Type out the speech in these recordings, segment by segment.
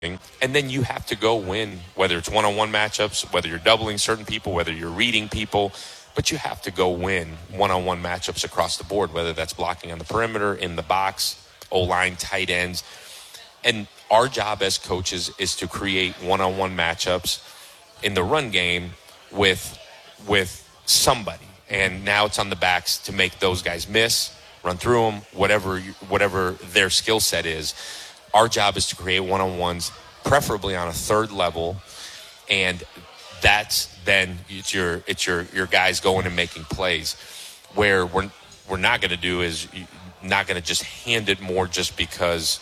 And then you have to go win, whether it's one-on-one matchups, whether you're doubling certain people, whether you're reading people, but you have to go win one-on-one matchups across the board, whether that's blocking on the perimeter, in the box, O-line, tight ends. And our job as coaches is to create one-on-one matchups in the run game with somebody. And now it's on the backs to make those guys miss, run through them, whatever their skill set is. Our job is to create one-on-ones, preferably on a third level, and that's then it's your guys going and making plays. Where we're not going to do is not going to just hand it more just because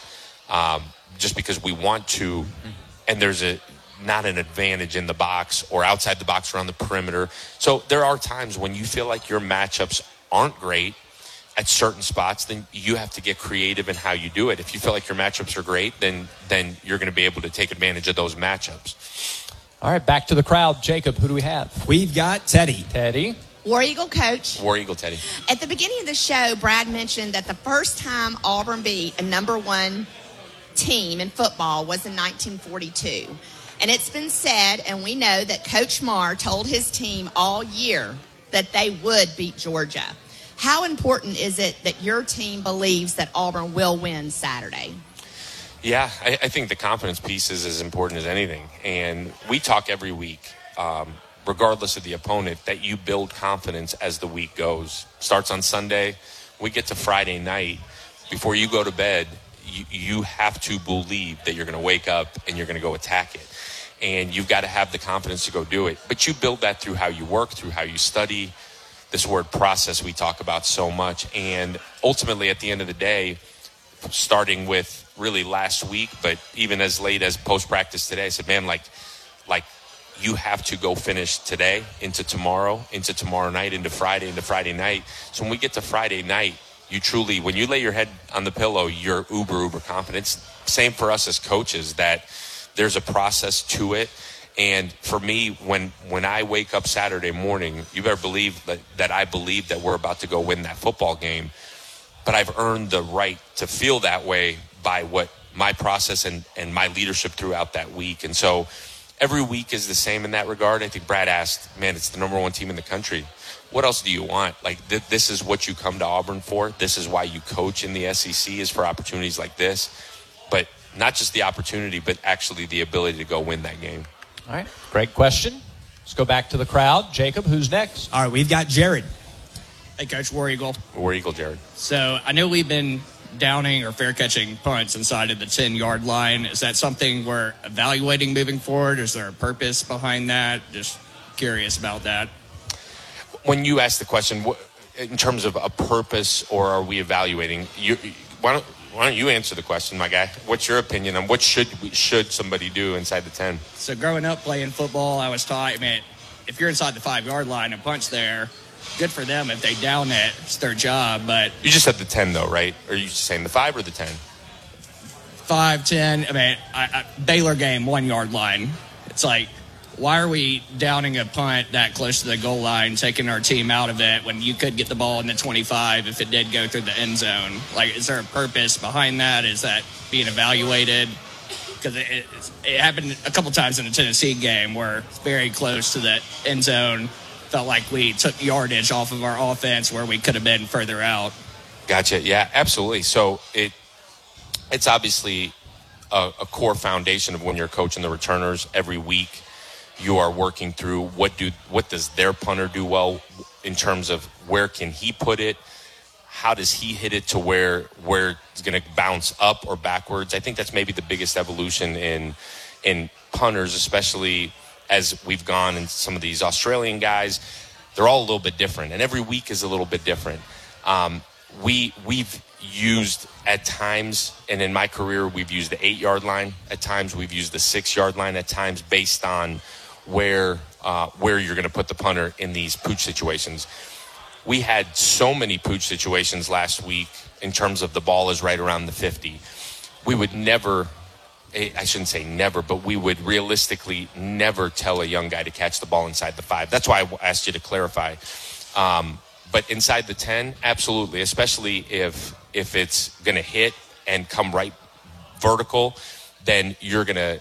we want to, and there's not an advantage in the box or outside the box or on the perimeter. So there are times when you feel like your matchups aren't great at certain spots, then you have to get creative in how you do it. If you feel like your matchups are great, then you're going to be able to take advantage of those matchups. All right, back to the crowd. Jacob, who do we have? We've got Teddy. Teddy. War Eagle coach. War Eagle Teddy. At the beginning of the show, Brad mentioned that the first time Auburn beat a number one team in football was in 1942. And it's been said, and we know that Coach Marr told his team all year that they would beat Georgia. How important is it that your team believes that Auburn will win Saturday? Yeah, I think the confidence piece is as important as anything. And we talk every week, regardless of the opponent, that you build confidence as the week goes. Starts on Sunday. We get to Friday night. Before you go to bed, you have to believe that you're going to wake up and you're going to go attack it. And you've got to have the confidence to go do it. But you build that through how you work, through how you study, this word process we talk about so much. And ultimately, at the end of the day, starting with really last week, but even as late as post-practice today, I said, man, like you have to go finish today into tomorrow night, into Friday night. So when we get to Friday night, you truly, when you lay your head on the pillow, you're uber confident. Same for us as coaches, that there's a process to it. And for me, when I wake up Saturday morning, you better believe that I believe that we're about to go win that football game. But I've earned the right to feel that way by what my process and my leadership throughout that week. And so every week is the same in that regard. I think Brad asked, man, it's the number one team in the country. What else do you want? Like, this is what you come to Auburn for. This is why you coach in the SEC, is for opportunities like this. But not just the opportunity, but actually the ability to go win that game. All right, great question. Let's go back to the crowd. Jacob, who's next? All right, we've got Jared. Hey, Coach, War Eagle. War Eagle, Jared. So I know we've been downing or fair catching punts inside of the 10-yard line. Is that something we're evaluating moving forward? Is there a purpose behind that? Just curious about that. When you ask the question, in terms of a purpose, or are we evaluating, why don't you answer the question, my guy? What's your opinion on what should somebody do inside the 10? So growing up playing football, I was taught, man, if you're inside the 5-yard line and punch there, good for them. If they down it, it's their job. But you just said the 10, though, right? Or are you saying the 5 or the 10? 5, 10. I mean, Baylor game, 1-yard line. It's like, why are we downing a punt that close to the goal line, taking our team out of it when you could get the ball in the 25 if it did go through the end zone? Like, is there a purpose behind that? Is that being evaluated? Because it happened a couple times in the Tennessee game where it's very close to the end zone. Felt like we took yardage off of our offense where we could have been further out. Gotcha. Yeah, absolutely. So it's obviously a core foundation of when you're coaching the returners every week. You are working through what does their punter do well in terms of where can he put it, how does he hit it to where it's going to bounce up or backwards. I think that's maybe the biggest evolution in punters, especially as we've gone and some of these Australian guys. They're all a little bit different, and every week is a little bit different. We've used at times, and in my career, we've used the 8-yard line. At times, we've used the 6-yard line. At times, based on where you're going to put the punter in these pooch situations. We had so many pooch situations last week in terms of the ball is right around the 50. We would never, I shouldn't say never, but we would realistically never tell a young guy to catch the ball inside the 5. That's why I asked you to clarify. But inside the 10, absolutely, especially if it's going to hit and come right vertical. then you're going to